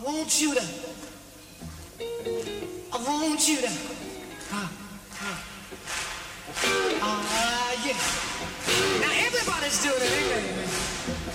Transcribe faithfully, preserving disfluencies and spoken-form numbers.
want you to, I want you to, uh, uh, uh, yeah. Now everybody's doing it, ain't they?